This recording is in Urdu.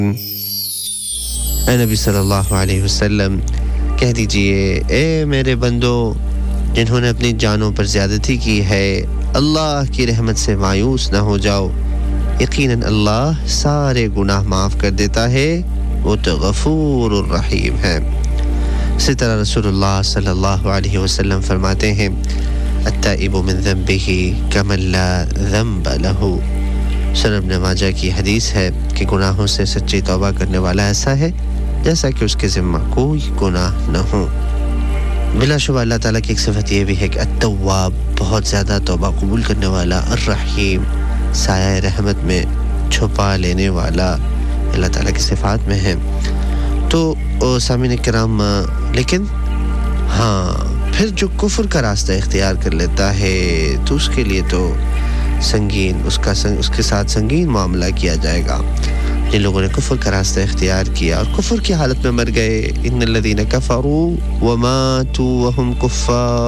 اے نبی صلی اللہ علیہ وسلم کہہ دیجئے اے میرے بندو جنہوں نے اپنی جانوں پر زیادتی کی ہے اللہ کی رحمت سے مایوس نہ ہو جاؤ یقیناً اللہ سارے گناہ معاف کر دیتا ہے وہ تو غفور الرحیم ہے اسی طرح رسول اللہ صلی اللہ علیہ وسلم فرماتے ہیں التائب من ذنبه كمن لا ذنب له سنن ابن ماجہ کی حدیث ہے کہ گناہوں سے سچی توبہ کرنے والا ایسا ہے جیسا کہ اس کے ذمہ کوئی گناہ نہ ہو بلا شبہ اللہ تعالیٰ کی ایک صفت یہ بھی ہے کہ التواب بہت زیادہ توبہ قبول کرنے والا الرحیم سایہ رحمت میں چھپا لینے والا اللہ تعالیٰ کی صفات میں ہے تو سامعین کرام لیکن ہاں پھر جو کفر کا راستہ اختیار کر لیتا ہے تو اس کے لیے تو سنگین اس کے ساتھ سنگین معاملہ کیا جائے گا جن لوگوں نے کفر کا راستہ اختیار کیا اور کفر کی حالت میں مر گئے ان الذین کفروا وماتوا وهم کفار